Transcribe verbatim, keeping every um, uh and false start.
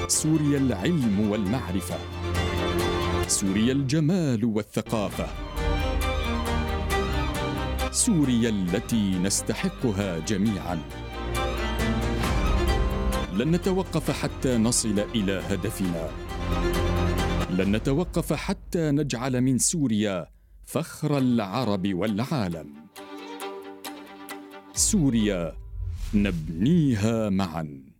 سوريا العلم والمعرفة، سوريا الجمال والثقافة، سوريا التي نستحقها جميعاً. لن نتوقف حتى نصل إلى هدفنا، لن نتوقف حتى نجعل من سوريا فخر العرب والعالم. سوريا نبنيها معاً.